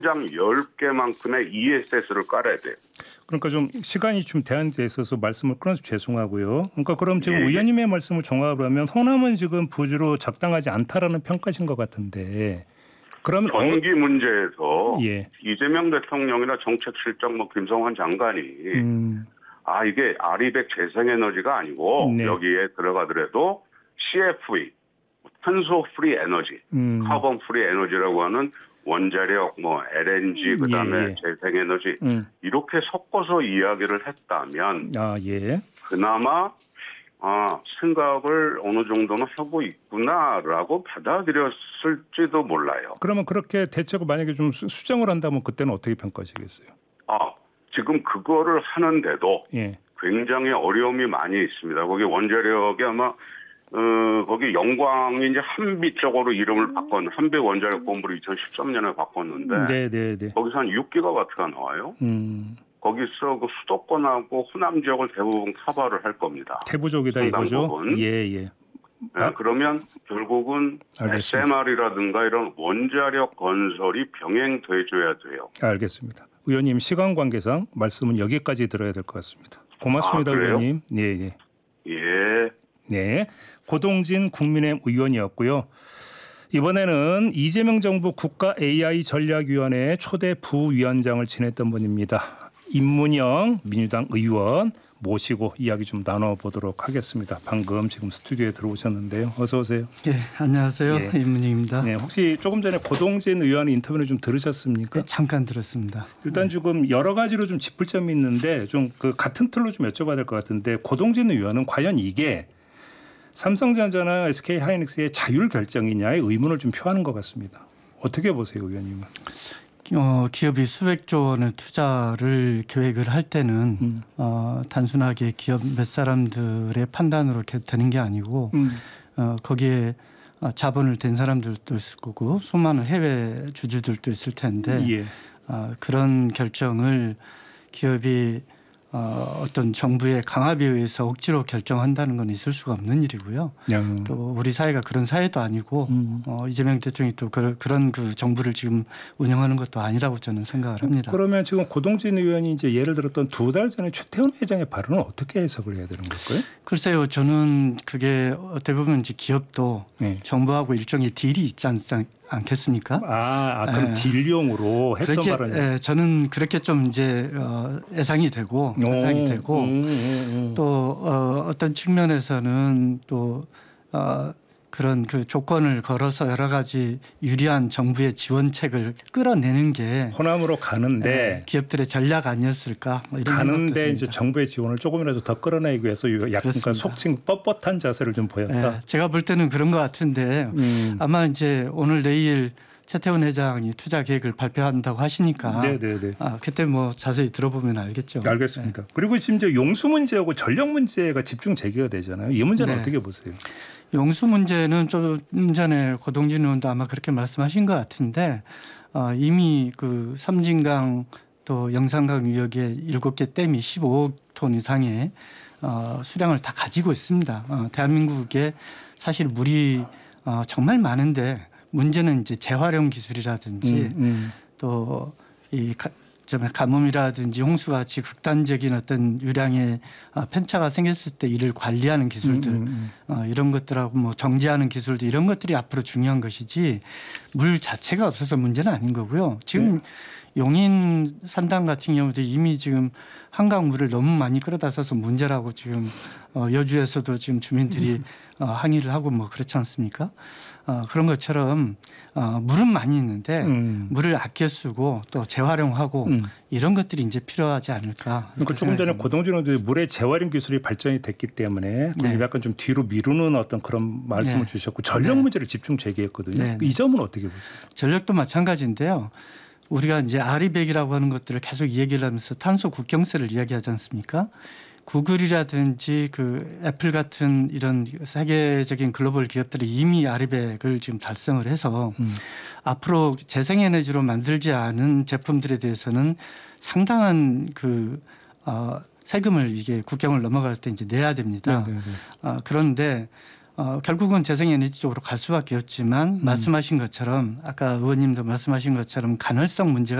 장 10개만큼의 ESS를 깔아야 돼요. 그러니까 좀 시간이 좀 제한돼 있어서 말씀을 끊어서 죄송하고요. 그러니까 그럼 지금 예. 의원님의 말씀을 종합을 하면 호남은 지금 부주로 적당하지 않다라는 평가신 것 같은데 그러면 전기 문제에서 예. 이재명 대통령이나 정책실장 김성환 장관이 이게 아리백 재생에너지가 아니고 네. 여기에 들어가더라도 CFE, 탄소 프리 에너지, 카본 프리 에너지라고 하는 원자력, LNG, 그다음에 예. 재생에너지 이렇게 섞어서 이야기를 했다면 예. 그나마 생각을 어느 정도는 하고 있구나라고 받아들였을지도 몰라요. 그러면 그렇게 대책을 만약에 좀 수정을 한다면 그때는 어떻게 평가하시겠어요? 지금 그거를 하는데도 예. 굉장히 어려움이 많이 있습니다. 거기 원자력이 아마 거기 영광이 이제 한비 쪽으로 이름을 한비 원자력 본부를 2013년에 바꿨는데 네. 거기서 한 6기가와트가 나와요. 거기서 그 수도권하고 호남 지역을 대부분 커버를 할 겁니다. 태부족이다 이거죠? 부분. 예. 그러면 결국은 알겠습니다. SMR이라든가 이런 원자력 건설이 병행돼줘야 돼요. 알겠습니다. 의원님 시간 관계상 말씀은 여기까지 들어야 될 것 같습니다. 고맙습니다. 그래요? 의원님. 예. 네. 고동진 국민의힘 의원이었고요. 이번에는 이재명 정부 국가 AI 전략위원회 초대 부위원장을 지냈던 분입니다. 임문영 민주당 의원 모시고 이야기 좀 나눠보도록 하겠습니다. 방금 지금 스튜디오에 들어오셨는데요. 어서 오세요. 네, 안녕하세요. 예. 임문영입니다. 네, 혹시 조금 전에 고동진 의원 인터뷰를 좀 들으셨습니까? 네, 잠깐 들었습니다. 일단 지금 여러 가지로 좀 짚을 점이 있는데 좀 그 같은 틀로 좀 여쭤봐야 될 것 같은데 고동진 의원은 과연 이게 삼성전자나 SK하이닉스의 자율 결정이냐의 의문을 좀 표하는 것 같습니다. 어떻게 보세요, 의원님은? 기업이 수백조 원의 투자를 계획을 할 때는 단순하게 기업 몇 사람들의 판단으로 이렇게 되는 게 아니고 거기에 자본을 댄 사람들도 있을 거고 수많은 해외 주주들도 있을 텐데 예. 그런 결정을 기업이 어떤 정부의 강압에 의해서 억지로 결정한다는 건 있을 수가 없는 일이고요. 또 우리 사회가 그런 사회도 아니고 이재명 대통령이 또 그런 그 정부를 지금 운영하는 것도 아니라고 저는 생각을 합니다. 그러면 지금 고동진 의원이 이제 예를 들었던 2달 전에 최태원 회장의 발언은 어떻게 해석을 해야 되는 걸까요? 글쎄요, 저는 그게 어떻게 보면 이제 기업도 네. 정부하고 일종의 딜이 있지 않겠습니까? 그럼 딜용으로 했던 발언이요? 저는 그렇게 좀 이제 예상이 되고 상상이 되고 또 어떤 측면에서는 또 그런 그 조건을 걸어서 여러 가지 유리한 정부의 지원책을 끌어내는 게 호남으로 가는데 기업들의 전략 아니었을까? 뭐 이런 가는데 이제 정부의 지원을 조금이라도 더 끌어내기 위해서 약간 속칭 뻣뻣한 자세를 좀 보였다. 제가 볼 때는 그런 것 같은데 아마 이제 오늘 내일 최태원 회장이 투자 계획을 발표한다고 하시니까 네네네. 그때 뭐 자세히 들어보면 알겠죠. 알겠습니다. 그리고 지금 이제 용수 문제하고 전력 문제가 집중 제기가 되잖아요. 이 문제는 어떻게 보세요? 용수 문제는 좀 전에 고동진 의원도 아마 그렇게 말씀하신 것 같은데 이미 그 삼진강 또 영산강 유역에 7개 댐이 15억 톤 이상의 수량을 다 가지고 있습니다. 대한민국에 사실 물이 정말 많은데 문제는 이제 재활용 기술이라든지 또 이 가뭄이라든지 홍수같이 극단적인 어떤 유량의 편차가 생겼을 때 이를 관리하는 기술들 이런 것들하고 뭐 정지하는 기술들 이런 것들이 앞으로 중요한 것이지 물 자체가 없어서 문제는 아닌 거고요. 지금 용인 산당 같은 경우도 이미 지금 한강 물을 너무 많이 끌어다 써서 문제라고 지금 여주에서도 지금 주민들이 항의를 하고 뭐 그렇지 않습니까? 그런 것처럼 물은 많이 있는데 물을 아껴 쓰고 또 재활용하고 이런 것들이 이제 필요하지 않을까. 그러니까 조금 전에 고동진 의원도 물의 재활용 기술이 발전이 됐기 때문에 약간 좀 뒤로 미루는 어떤 그런 말씀을 주셨고 전력 문제를 집중 제기했거든요. 이 점은 어떻게 보세요? 전력도 마찬가지인데요. 우리가 이제 아리백이라고 하는 것들을 계속 얘기를 하면서 탄소 국경세를 이야기하지 않습니까? 구글이라든지 그 애플 같은 이런 세계적인 글로벌 기업들이 이미 아리백을 지금 달성을 해서 앞으로 재생에너지로 만들지 않은 제품들에 대해서는 상당한 그 세금을 이게 국경을 넘어갈 때 이제 내야 됩니다. 그런데 결국은 재생에너지 쪽으로 갈 수밖에 없지만 말씀하신 것처럼 아까 의원님도 말씀하신 것처럼 간헐성 문제가